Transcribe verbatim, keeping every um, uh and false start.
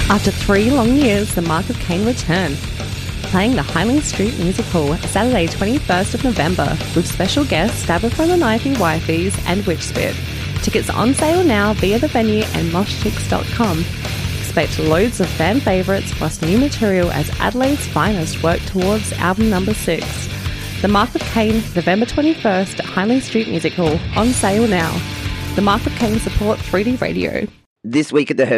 After three long years, the Mark of Cain return, playing the Highland Street Music Hall Saturday twenty-first of November with special guests Stabber from the Knifey Wifeys and Witchspit. Tickets on sale now via the venue and mosh chicks dot com. Expect loads of fan favourites plus new material as Adelaide's finest work towards album number six. The Mark of Cain, November twenty-first at Highland Street Music Hall, on sale now. The Mark of Cain support three D Radio. This week at the